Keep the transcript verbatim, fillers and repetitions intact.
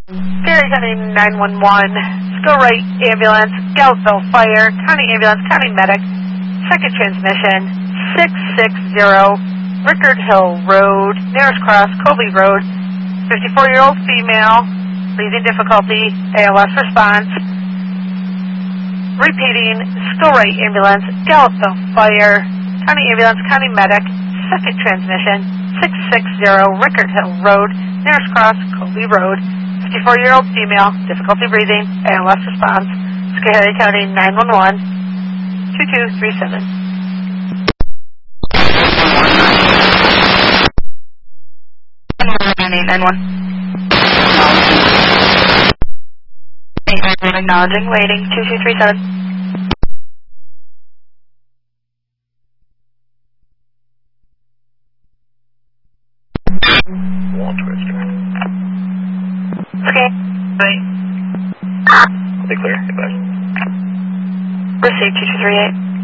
Gary County nine one one, Skill Right Ambulance, Gallup Fire, County Ambulance, County Medic, second transmission, six six zero, Rickard Hill Road, Narrows Cross, Colby Road, fifty-four-year-old female, breathing difficulty, A L S response. Repeating, Skill Right Ambulance, Gallup Fire, County Ambulance, County Medic, second transmission, six six zero, Rickard Hill Road, Narrows Cross, Colby Road, fifty-four-year-old female, difficulty breathing, A L S response, Schoharie County nine one one, two two three seven. nine one. Acknowledging, waiting, two two three seven. Okay. Right. Be clear. Goodbye. Receive two two three eight.